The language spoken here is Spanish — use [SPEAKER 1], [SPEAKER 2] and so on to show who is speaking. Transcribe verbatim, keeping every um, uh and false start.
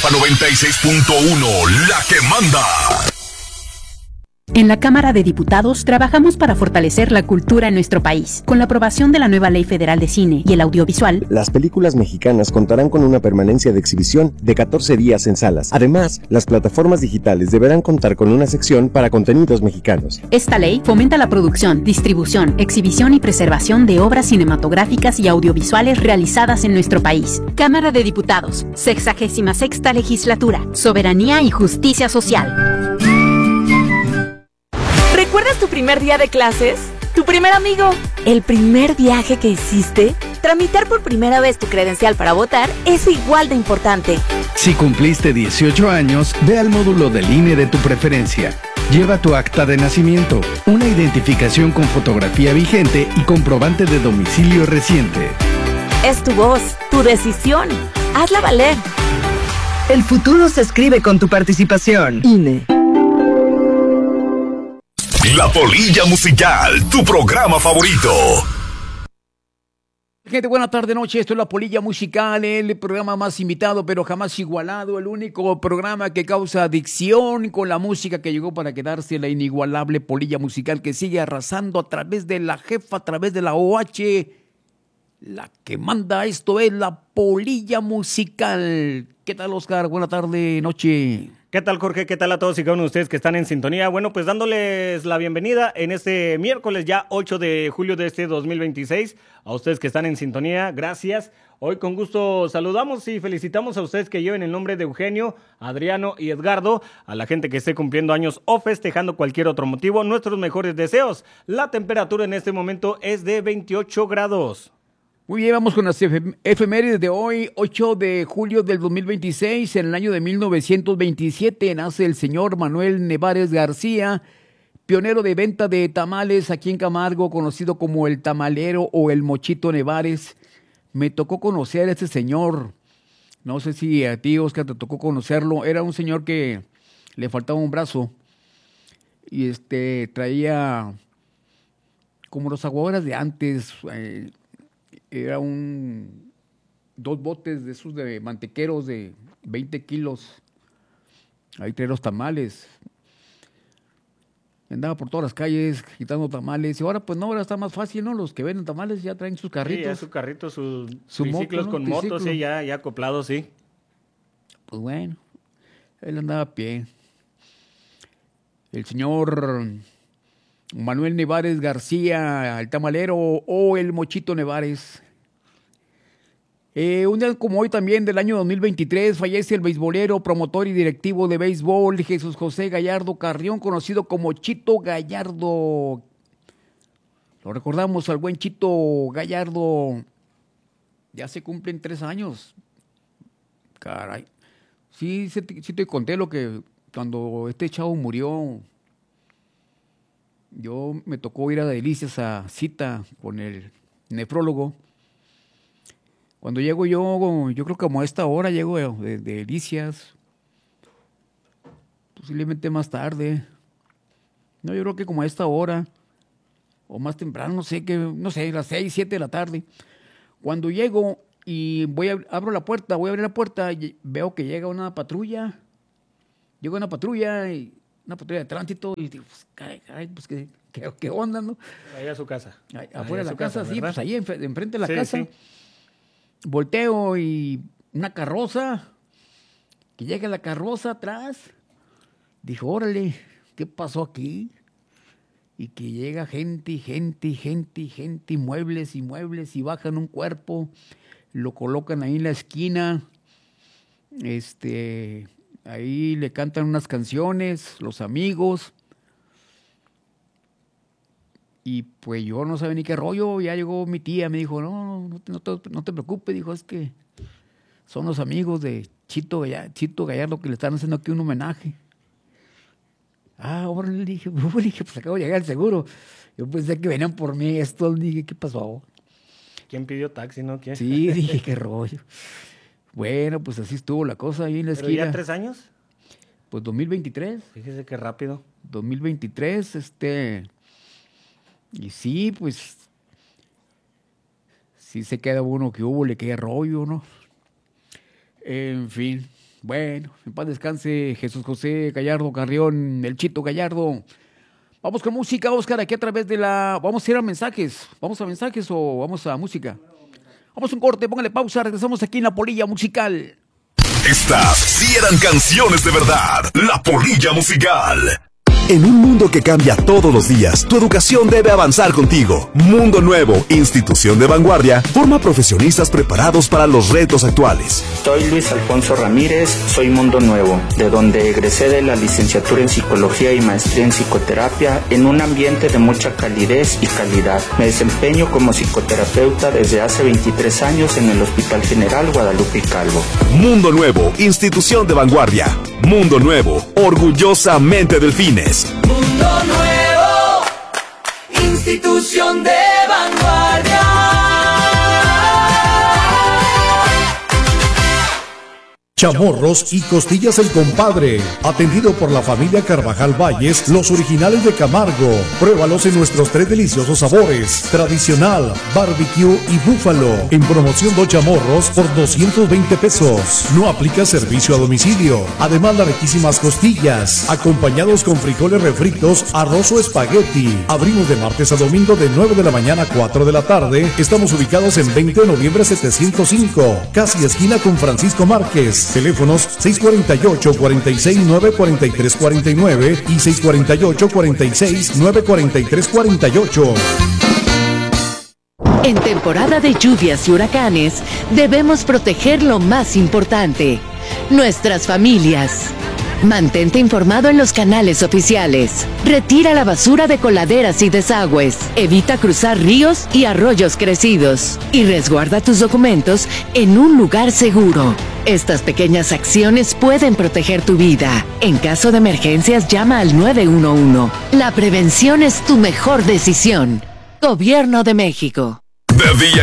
[SPEAKER 1] Nefa noventa y seis punto uno, la que manda.
[SPEAKER 2] En la Cámara de Diputados trabajamos para fortalecer la cultura en nuestro país. Con la aprobación de la nueva Ley Federal de Cine y el Audiovisual,
[SPEAKER 3] las películas mexicanas contarán con una permanencia de exhibición de catorce días en salas. Además, las plataformas digitales deberán contar con una sección para contenidos mexicanos.
[SPEAKER 2] Esta ley fomenta la producción, distribución, exhibición y preservación de obras cinematográficas y audiovisuales realizadas en nuestro país. Cámara de Diputados, sexagésima sexta Legislatura, Soberanía y Justicia Social.
[SPEAKER 4] ¿Recuerdas tu primer día de clases? ¿Tu primer amigo? ¿El primer viaje que hiciste? Tramitar por primera vez tu credencial para votar es igual de importante.
[SPEAKER 5] Si cumpliste dieciocho años, ve al módulo del I N E de tu preferencia. Lleva tu acta de nacimiento, una identificación con fotografía vigente y comprobante de domicilio reciente.
[SPEAKER 4] Es tu voz, tu decisión. Hazla valer.
[SPEAKER 6] El futuro se escribe con tu participación. I N E.
[SPEAKER 1] La Polilla Musical, tu programa favorito.
[SPEAKER 7] Gente, buena tarde, noche. Esto es La Polilla Musical, el programa más invitado, pero jamás igualado. El único programa que causa adicción con la música que llegó para quedarse, la inigualable Polilla Musical que sigue arrasando a través de la jefa, a través de la O H. La que manda, esto es La Polilla Musical. ¿Qué tal, Oscar? Buena tarde, noche.
[SPEAKER 8] ¿Qué tal, Jorge? ¿Qué tal a todos y cada uno de ustedes que están en sintonía? Bueno, pues dándoles la bienvenida en este miércoles ya ocho de julio de este dos mil veintiséis. A ustedes que están en sintonía, gracias. Hoy con gusto saludamos y felicitamos a ustedes que lleven el nombre de Eugenio, Adriano y Edgardo. A la gente que esté cumpliendo años o festejando cualquier otro motivo, nuestros mejores deseos. La temperatura en este momento es de veintiocho grados.
[SPEAKER 7] Muy bien, vamos con las efemérides de hoy, ocho de julio del dos mil veintiséis. En el año de mil novecientos veintisiete nace el señor Manuel Nevares García, pionero de venta de tamales aquí en Camargo, conocido como el tamalero o el Mochito Nevares. Me tocó conocer a este señor, no sé si a ti, Oscar, te tocó conocerlo. Era un señor que le faltaba un brazo y este traía como los aguaderas de antes. eh, Era un dos botes de esos de mantequeros de veinte kilos. Ahí traía los tamales. Andaba por todas las calles quitando tamales. Y ahora pues no, ahora está más fácil, ¿no? Los que venden tamales ya traen sus carritos.
[SPEAKER 8] Sí, ya su carrito, sus
[SPEAKER 7] su
[SPEAKER 8] triciclos
[SPEAKER 7] moto, ¿no?
[SPEAKER 8] con motos,
[SPEAKER 7] Triciclo.
[SPEAKER 8] sí, ya, ya acoplados, sí.
[SPEAKER 7] Pues bueno, él andaba a pie. El señor Manuel Nevares García, el tamalero o el Mochito Nevares. Eh, un día como hoy también del año dos mil veintitrés fallece el beisbolero, promotor y directivo de béisbol Jesús José Gallardo Carrión, conocido como Chito Gallardo. Lo recordamos al buen Chito Gallardo. Ya se cumplen tres años. Caray. Sí, sí, sí te conté lo que cuando este chavo murió, yo me tocó ir a Delicias a cita con el nefrólogo. Cuando llego yo, yo creo que como a esta hora llego de, de Delicias, posiblemente más tarde. No, yo creo que como a esta hora, o más temprano, no sé, que, no sé, las seis, siete de la tarde. Cuando llego y voy a, abro la puerta, voy a abrir la puerta, y veo que llega una patrulla. Llega una patrulla, y una patrulla de tránsito, y digo, pues, caray, caray, pues, ¿qué, qué, qué onda, no?
[SPEAKER 8] Ahí a su casa.
[SPEAKER 7] Ahí, afuera de la casa,
[SPEAKER 8] casa,
[SPEAKER 7] sí,
[SPEAKER 8] ¿verdad?
[SPEAKER 7] pues ahí enf- enfrente de la
[SPEAKER 8] Sí,
[SPEAKER 7] casa.
[SPEAKER 8] sí.
[SPEAKER 7] Volteo y una carroza, que llega la carroza atrás. Dijo, órale, ¿qué pasó aquí? Y que llega gente y gente y gente y gente y muebles y muebles y bajan un cuerpo, lo colocan ahí en la esquina, este, ahí le cantan unas canciones, los amigos. Y pues yo no sabía ni qué rollo, ya llegó mi tía, me dijo, no, no, te, no, te, no te preocupes, dijo, es que son los amigos de Chito Gallardo, Chito Gallardo que le están haciendo aquí un homenaje. Ah, ahora le dije, dije, pues acabo de llegar al seguro. Yo pensé que venían por mí estos, dije, ¿qué pasó?
[SPEAKER 8] ¿Quién pidió taxi, no? ¿Quién?
[SPEAKER 7] Sí, dije, qué rollo. Bueno, pues así estuvo la cosa ahí en la
[SPEAKER 8] ¿Pero
[SPEAKER 7] esquina.
[SPEAKER 8] ya tres años?
[SPEAKER 7] Pues dos mil veintitrés.
[SPEAKER 8] Fíjese qué rápido.
[SPEAKER 7] dos mil veintitrés, este... Y sí, pues, sí se queda uno que hubo, le queda rollo, ¿no? En fin, Bueno, en paz descanse Jesús José Gallardo Carrión, el Chito Gallardo. Vamos con música, Oscar, aquí a través de la... Vamos a ir a mensajes. ¿Vamos a mensajes o vamos a música? Vamos a un corte, póngale pausa, regresamos aquí en La Polilla Musical.
[SPEAKER 1] Estas sí eran canciones de verdad. La Polilla Musical.
[SPEAKER 9] En un mundo que cambia todos los días, tu educación debe avanzar contigo. Mundo Nuevo, institución de vanguardia, forma profesionistas preparados para los retos actuales.
[SPEAKER 10] Soy Luis Alfonso Ramírez, soy Mundo Nuevo, de donde egresé de la licenciatura en Psicología y maestría en Psicoterapia en un ambiente de mucha calidez y calidad. Me desempeño como psicoterapeuta desde hace veintitrés años en el Hospital General Guadalupe Calvo.
[SPEAKER 9] Mundo Nuevo, institución de vanguardia. Mundo Nuevo, orgullosamente Delfines.
[SPEAKER 11] Mundo Nuevo, institución de vanguardia.
[SPEAKER 12] Chamorros y costillas El Compadre, atendido por la familia Carvajal Valles, los originales de Camargo. Pruébalos en nuestros tres deliciosos sabores: tradicional, barbecue y búfalo. En promoción dos chamorros por doscientos veinte pesos. No aplica servicio a domicilio. Además, las riquísimas costillas, acompañados con frijoles refritos, arroz o espagueti. Abrimos de martes a domingo de nueve de la mañana a cuatro de la tarde. Estamos ubicados en veinte de noviembre setecientos cinco, casi esquina con Francisco Márquez. Teléfonos seis cuatro ocho, cuatro seis nueve, cuatro tres cuatro nueve y seis cuatro ocho, cuatro seis nueve, cuatro tres cuatro ocho.
[SPEAKER 13] En temporada de lluvias y huracanes, debemos proteger lo más importante: nuestras familias. Mantente informado en los canales oficiales. Retira la basura de coladeras y desagües. Evita cruzar ríos y arroyos crecidos. Y resguarda tus documentos en un lugar seguro. Estas pequeñas acciones pueden proteger tu vida. En caso de emergencias, llama al nueve uno uno. La prevención es tu mejor decisión. Gobierno de México.
[SPEAKER 1] De día